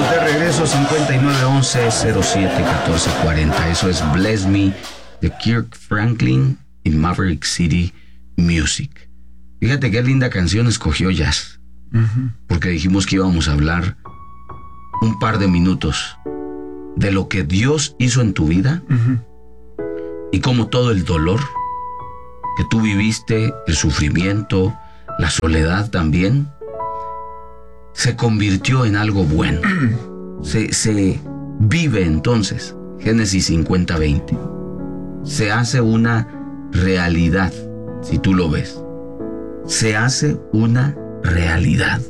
De regreso, 5911-07-1440. Eso es Bless Me de Kirk Franklin y Maverick City Music. Fíjate qué linda canción escogió Jazz. Porque dijimos que íbamos a hablar un par de minutos de lo que Dios hizo en tu vida y cómo todo el dolor que tú viviste, el sufrimiento, la soledad también, se convirtió en algo bueno. Se vive entonces, Génesis 50:20. Se hace una realidad, si tú lo ves. Se hace una realidad.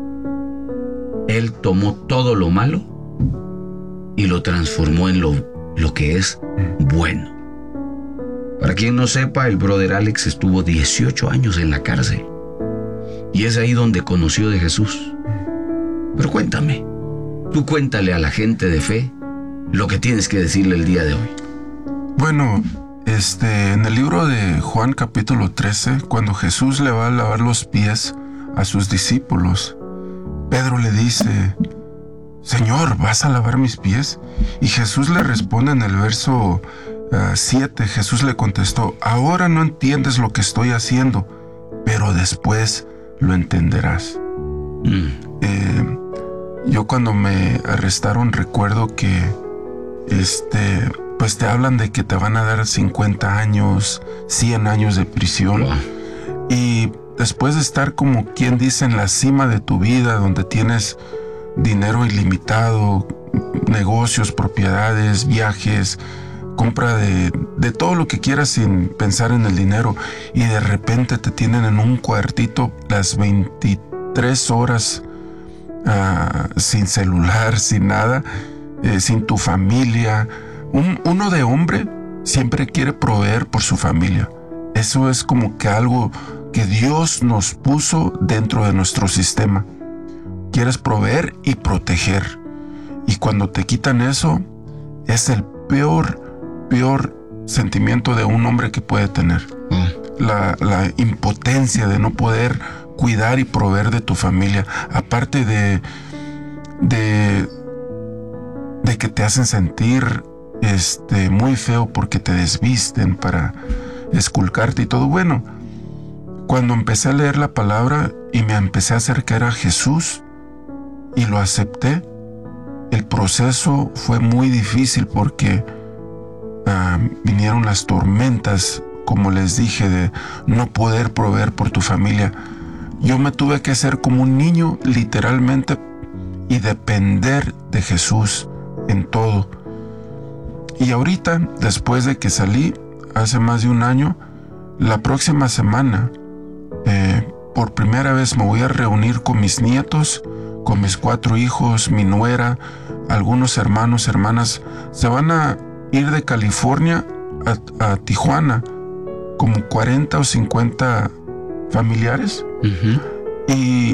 Él tomó todo lo malo y lo transformó en lo que es bueno. Para quien no sepa, el brother Alex estuvo 18 años en la cárcel. Y es ahí donde conoció de Jesús. Pero cuéntame, tú cuéntale a la gente de fe lo que tienes que decirle el día de hoy. Bueno, en el libro de Juan capítulo 13, cuando Jesús le va a lavar los pies a sus discípulos, Pedro le dice: Señor, ¿vas a lavar mis pies? Y Jesús le responde en el verso 7, Jesús le contestó: ahora no entiendes lo que estoy haciendo, pero después lo entenderás. Yo cuando me arrestaron recuerdo que pues te hablan de que te van a dar 50 años, 100 años de prisión. Wow. Y después de estar, como quien dice, en la cima de tu vida, donde tienes dinero ilimitado, negocios, propiedades, viajes, compra de todo lo que quieras sin pensar en el dinero, y de repente te tienen en un cuartito las 23 horas sin celular, sin nada, sin tu familia. Uno de hombre siempre quiere proveer por su familia. Eso es como que algo que Dios nos puso dentro de nuestro sistema. Quieres proveer y proteger. Y cuando te quitan eso, es el peor sentimiento de un hombre que puede tener. La impotencia de no poder cuidar y proveer de tu familia. Aparte de que te hacen sentir muy feo porque te desvisten para esculcarte y todo. Bueno, cuando empecé a leer la palabra y me empecé a acercar a Jesús y lo acepté, el proceso fue muy difícil porque vinieron las tormentas, como les dije, de no poder proveer por tu familia. Yo me tuve que hacer como un niño, literalmente, y depender de Jesús en todo. Y ahorita, después de que salí, hace más de un año, la próxima semana, por primera vez me voy a reunir con mis nietos, con mis 4 hijos, mi nuera, algunos hermanos, hermanas. Se van a ir de California a Tijuana, como 40 o 50 familiares. Y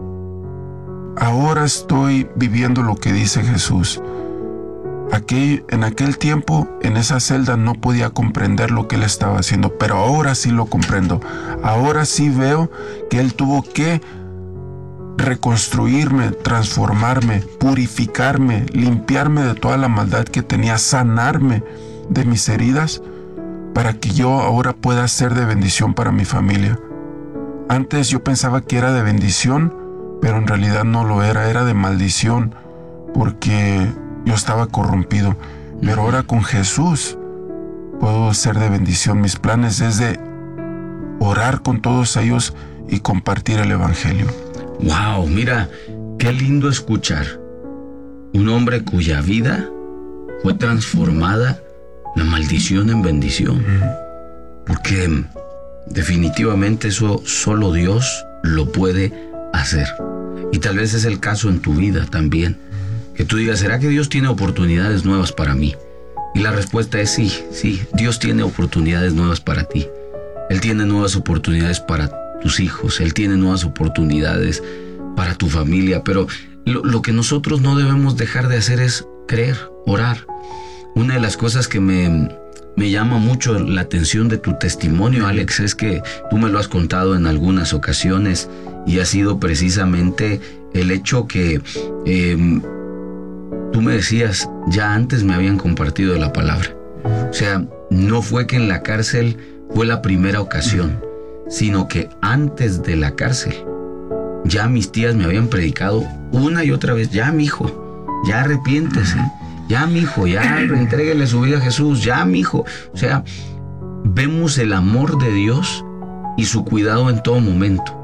ahora estoy viviendo lo que dice Jesús. En aquel tiempo, en esa celda, no podía comprender lo que Él estaba haciendo, pero ahora sí lo comprendo. Ahora sí veo que Él tuvo que reconstruirme, transformarme, purificarme, limpiarme de toda la maldad que tenía, sanarme de mis heridas, para que yo ahora pueda ser de bendición para mi familia. Antes yo pensaba que era de bendición, pero en realidad no lo era, era de maldición, porque yo estaba corrompido. Pero ahora con Jesús puedo ser de bendición. Mis planes es de orar con todos ellos y compartir el evangelio. Wow, mira, qué lindo escuchar un hombre cuya vida fue transformada, la maldición en bendición. Porque definitivamente eso solo Dios lo puede hacer. Y tal vez es el caso en tu vida también. Que tú digas, ¿será que Dios tiene oportunidades nuevas para mí? Y la respuesta es sí, Dios tiene oportunidades nuevas para ti. Él tiene nuevas oportunidades para tus hijos, Él tiene nuevas oportunidades para tu familia, pero lo que nosotros no debemos dejar de hacer es creer, orar. Una de las cosas que me llama mucho la atención de tu testimonio, Alex, es que tú me lo has contado en algunas ocasiones y ha sido precisamente el hecho que tú me decías, ya antes me habían compartido de la palabra. O sea, no fue que en la cárcel fue la primera ocasión, sino que antes de la cárcel, ya mis tías me habían predicado una y otra vez, ya mijo, ya arrepiéntese, ya mijo, ya entréguele su vida a Jesús, ya mijo. O sea, vemos el amor de Dios y su cuidado en todo momento.